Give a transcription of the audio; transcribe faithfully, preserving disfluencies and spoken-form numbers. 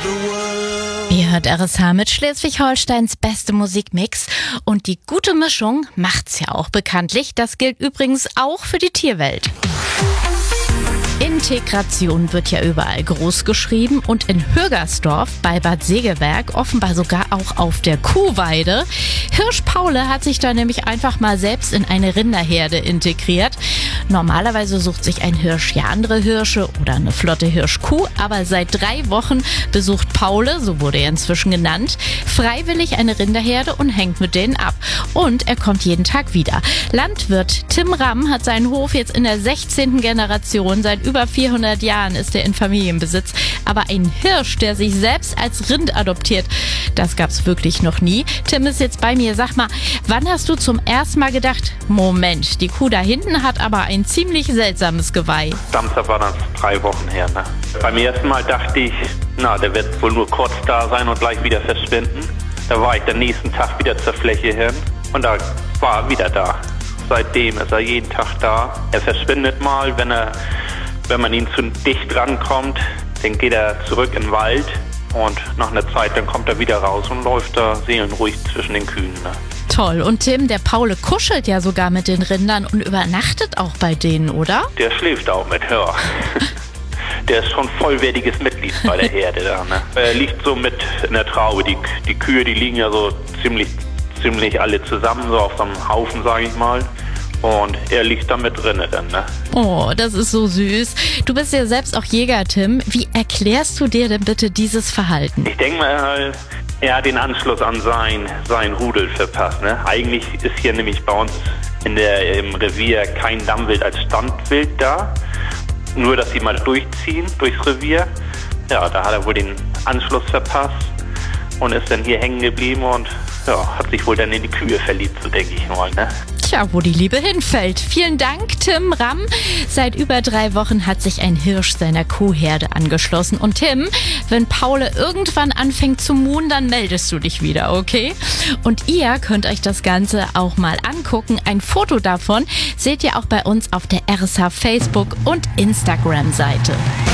Ihr hört R S H mit Schleswig-Holsteins beste Musikmix. Und die gute Mischung macht's ja auch bekanntlich. Das gilt übrigens auch für die Tierwelt. Integration wird ja überall groß geschrieben und in Hürgersdorf bei Bad Segeberg offenbar sogar auch auf der Kuhweide. Hirsch Paule hat sich da nämlich einfach mal selbst in eine Rinderherde integriert. Normalerweise sucht sich ein Hirsch ja andere Hirsche oder eine flotte Hirschkuh, aber seit drei Wochen besucht Paule, so wurde er inzwischen genannt, freiwillig eine Rinderherde und hängt mit denen ab. Und er kommt jeden Tag wieder. Landwirt Tim Ramm hat seinen Hof jetzt in der sechzehnten Generation. Seit über vierhundert Jahren ist er in Familienbesitz. Aber ein Hirsch, der sich selbst als Rind adoptiert, das gab's wirklich noch nie. Tim ist jetzt bei mir. Sag mal, wann hast du zum ersten Mal gedacht, Moment, die Kuh da hinten hat aber ein ziemlich seltsames Geweih? Samstag war das drei Wochen her. Ne? Beim ersten Mal dachte ich, na, der wird wohl nur kurz da sein und gleich wieder verschwinden. Da war ich den nächsten Tag wieder zur Fläche hin und da war er wieder da. Seitdem ist er jeden Tag da. Er verschwindet mal, wenn er, wenn man ihn zu dicht rankommt, dann geht er zurück in den Wald und nach einer Zeit, dann kommt er wieder raus und läuft da seelenruhig zwischen den Kühen. Ne? Toll. Und Tim, der Paule kuschelt ja sogar mit den Rindern und übernachtet auch bei denen, oder? Der schläft auch mit, ja. Der ist schon vollwertiges Mitglied bei der Herde da. Ne? Er liegt so mit in der Traube. Die, die Kühe, die liegen ja so ziemlich, ziemlich alle zusammen, so auf so einem Haufen, sage ich mal. Und er liegt da mit drinne dann, ne? Oh, das ist so süß. Du bist ja selbst auch Jäger, Tim. Wie erklärst du dir denn bitte dieses Verhalten? Ich denke mal, er hat den Anschluss an sein, sein Rudel verpasst, ne? Eigentlich ist hier nämlich bei uns in der, im Revier kein Dammwild als Standwild da. Nur, dass sie mal durchziehen, durchs Revier. Ja, da hat er wohl den Anschluss verpasst und ist dann hier hängen geblieben und ja, hat sich wohl dann in die Kühe verliebt, so denke ich mal, ne? Tja, wo die Liebe hinfällt. Vielen Dank, Tim Ramm. Seit über drei Wochen hat sich ein Hirsch seiner Kuhherde angeschlossen. Und Tim, wenn Paule irgendwann anfängt zu muhen, dann meldest du dich wieder, okay? Und ihr könnt euch das Ganze auch mal angucken. Ein Foto davon seht ihr auch bei uns auf der R S H Facebook- und Instagram-Seite.